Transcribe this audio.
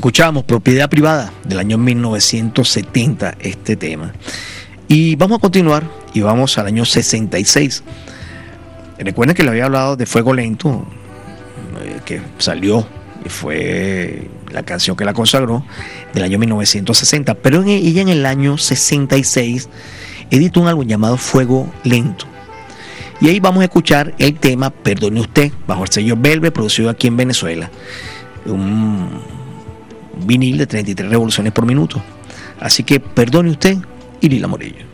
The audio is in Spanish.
Escuchábamos Propiedad Privada del año 1970, este tema. Y vamos a continuar y vamos al año 66. Recuerden que le había hablado de Fuego Lento, que salió y fue la canción que la consagró del año 1960. Pero ella en el año 66 editó un álbum llamado Fuego Lento. Y ahí vamos a escuchar el tema Perdone Usted, bajo el sello Velvet, producido aquí en Venezuela. Un vinil de 33 revoluciones por minuto. Así que Perdone Usted y Lila Morillo.